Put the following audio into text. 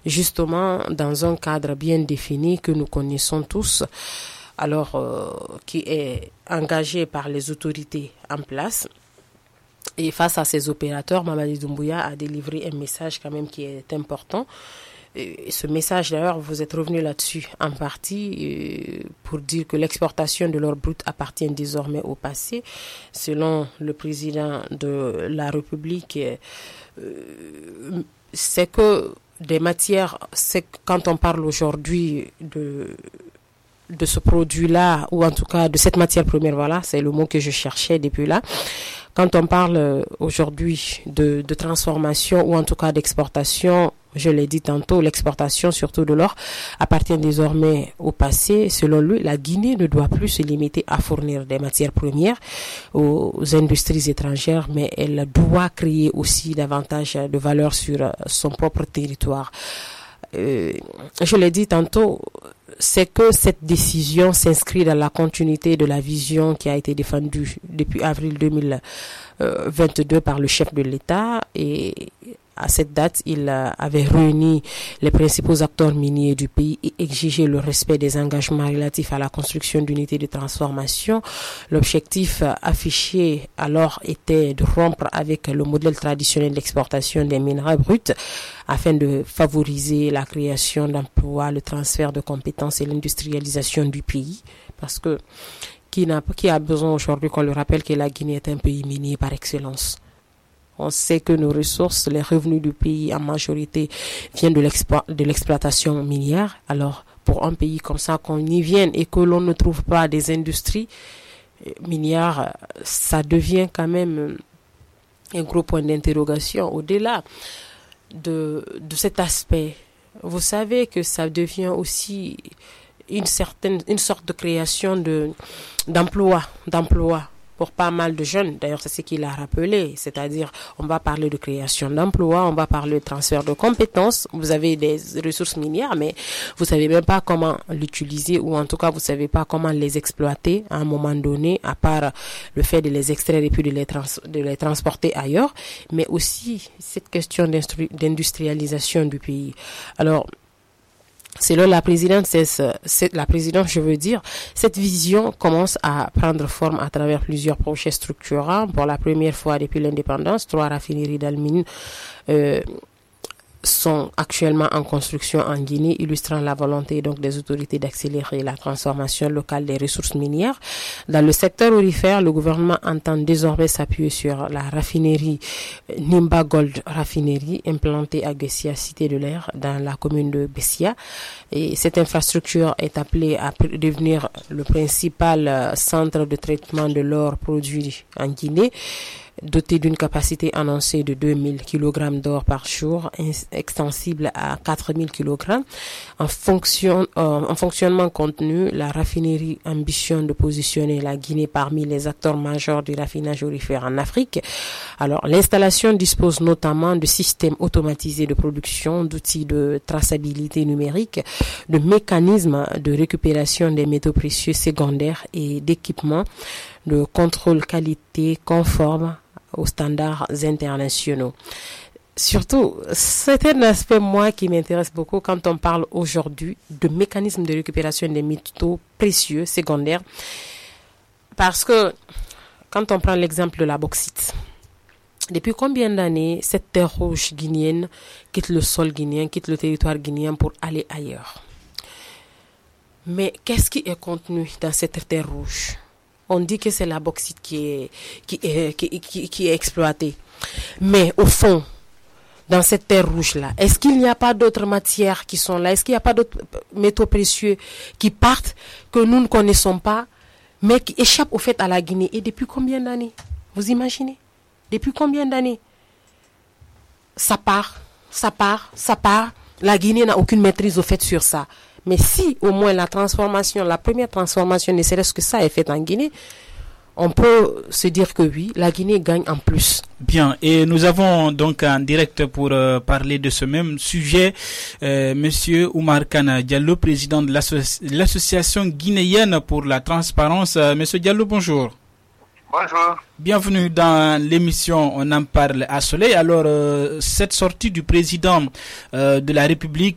justement dans un cadre bien défini que nous connaissons tous, alors qui est engagé par les autorités en place. Et face à ces opérateurs, Mamadi Doumbouya a délivré un message quand même qui est important. Et ce message, d'ailleurs, vous êtes revenu là-dessus en partie pour dire que l'exportation de l'or brut appartient désormais au passé. Selon le président de la République, c'est que des matières, c'est quand on parle aujourd'hui de ce produit-là, ou en tout cas de cette matière première, voilà, c'est le mot que je cherchais depuis là. Quand on parle aujourd'hui de transformation ou en tout cas d'exportation, je l'ai dit tantôt, l'exportation surtout de l'or appartient désormais au passé. Selon lui, la Guinée ne doit plus se limiter à fournir des matières premières aux industries étrangères, mais elle doit créer aussi davantage de valeur sur son propre territoire. Je l'ai dit tantôt, c'est que cette décision s'inscrit dans la continuité de la vision qui a été défendue depuis avril 2022 par le chef de l'État, et à cette date, il avait réuni les principaux acteurs miniers du pays et exigé le respect des engagements relatifs à la construction d'unités de transformation. L'objectif affiché alors était de rompre avec le modèle traditionnel d'exportation des minerais bruts afin de favoriser la création d'emplois, le transfert de compétences et l'industrialisation du pays. Parce que qui a besoin aujourd'hui qu'on le rappelle que la Guinée est un pays minier par excellence. On sait que nos ressources, les revenus du pays en majorité viennent de l'exploitation minière. Alors, pour un pays comme ça, qu'on y vienne et que l'on ne trouve pas des industries minières, ça devient quand même un gros point d'interrogation. Au-delà de cet aspect, vous savez que ça devient aussi une sorte de création d'emplois pour pas mal de jeunes. D'ailleurs, c'est ce qu'il a rappelé. C'est-à-dire, on va parler de création d'emplois, on va parler de transfert de compétences. Vous avez des ressources minières, mais vous savez même pas comment l'utiliser, ou en tout cas, vous savez pas comment les exploiter à un moment donné, à part le fait de les extraire et puis de les transporter ailleurs, mais aussi cette question d'industrialisation du pays. Alors, selon la présidente, cette vision commence à prendre forme à travers plusieurs projets structurants. Pour la première fois depuis l'indépendance, 3 raffineries d'alumine sont actuellement en construction en Guinée, illustrant la volonté donc des autorités d'accélérer la transformation locale des ressources minières. Dans le secteur aurifère, le gouvernement entend désormais s'appuyer sur la raffinerie Nimba Gold Raffinerie, implantée à Bessia, cité de l'Air, dans la commune de Bessia. Et cette infrastructure est appelée à devenir le principal centre de traitement de l'or produit en Guinée, doté d'une capacité annoncée de 2000 kg d'or par jour, extensible à 4000 kg. En fonctionnement contenu, la raffinerie ambitionne de positionner la Guinée parmi les acteurs majeurs du raffinage aurifère en Afrique. Alors, l'installation dispose notamment de systèmes automatisés de production, d'outils de traçabilité numérique, de mécanismes de récupération des métaux précieux secondaires et d'équipements de contrôle qualité conforme aux standards internationaux. Surtout, c'est un aspect, moi, qui m'intéresse beaucoup quand on parle aujourd'hui de mécanismes de récupération des métaux précieux secondaires. Parce que, quand on prend l'exemple de la bauxite, depuis combien d'années cette terre rouge guinéenne quitte le sol guinéen, quitte le territoire guinéen pour aller ailleurs? Mais qu'est-ce qui est contenu dans cette terre rouge? On dit que c'est la bauxite qui est exploitée. Mais au fond, dans cette terre rouge-là, est-ce qu'il n'y a pas d'autres matières qui sont là? Est-ce qu'il n'y a pas d'autres métaux précieux qui partent, que nous ne connaissons pas, mais qui échappent au fait à la Guinée? Et depuis combien d'années? Vous imaginez? Depuis combien d'années? Ça part. La Guinée n'a aucune maîtrise au fait sur ça. Mais si au moins la première transformation, ne serait-ce que ça, est faite en Guinée, on peut se dire que oui, la Guinée gagne en plus. Bien, et nous avons donc en direct pour parler de ce même sujet, Monsieur Oumar Kane Diallo, président de l'association guinéenne pour la transparence. Monsieur Diallo, bonjour. Bonjour. Bienvenue dans l'émission On en parle à Soleil. Alors, cette sortie du président de la République